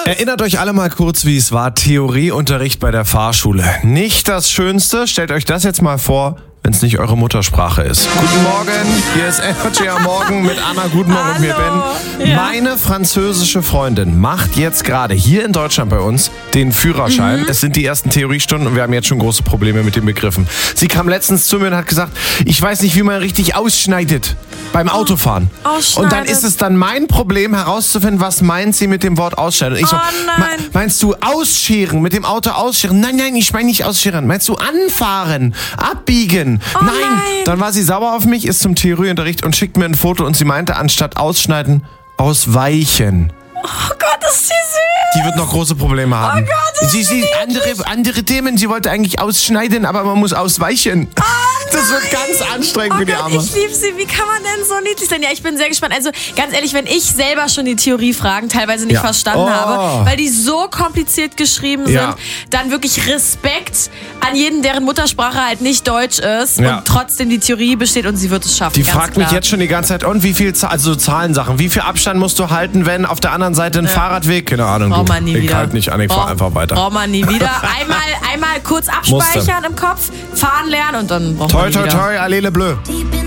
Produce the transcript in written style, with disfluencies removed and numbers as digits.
Erinnert euch alle mal kurz, wie es war. Theorieunterricht bei der Fahrschule. Nicht das Schönste. Stellt euch das jetzt mal vor, wenn es nicht eure Muttersprache ist. Guten Morgen, hier ist Energy am Morgen mit Anna. Guten Morgen und mir Ben. Ja. Meine französische Freundin macht jetzt gerade hier in Deutschland bei uns den Führerschein. Es sind die ersten Theoriestunden und wir haben jetzt schon große Probleme mit den Begriffen. Sie kam letztens zu mir und hat gesagt, ich weiß nicht, wie man richtig ausschneidet beim Autofahren. Und dann ist es dann mein Problem herauszufinden, was meint sie mit dem Wort ausschneiden. Und ich so, meinst du ausscheren, mit dem Auto ausscheren? Nein, ich meine nicht ausscheren. Meinst du anfahren, abbiegen? Nein. Dann war sie sauer auf mich, ist zum Theorieunterricht und schickt mir ein Foto und sie meinte, anstatt ausschneiden, ausweichen. Oh Gott, das ist sie süß. Die wird noch große Probleme haben. Oh Gott, das ist sie andere Themen. Sie wollte eigentlich ausschneiden, aber man muss ausweichen. Oh das wird ganz anstrengend für die Arme. Ich liebe sie. Wie kann man denn so niedlich sein? Ja, ich bin sehr gespannt. Also ganz ehrlich, wenn ich selber schon die Theoriefragen teilweise nicht verstanden habe, weil die so kompliziert geschrieben sind, dann wirklich Respekt an jeden, deren Muttersprache halt nicht Deutsch ist und trotzdem die Theorie besteht und sie wird es schaffen. Die fragt mich jetzt schon die ganze Zeit, und wie viel, also Zahlensachen, wie viel Abstand musst du halten, wenn auf der anderen Seite ein Fahrradweg? Keine Ahnung. Braucht man nie ich wieder. halt nicht an, ich fahr einfach weiter. Braucht man nie wieder. Einmal kurz abspeichern im Kopf, fahren lernen und dann braucht man nie wieder. Toi, toi, toi, allele bleu.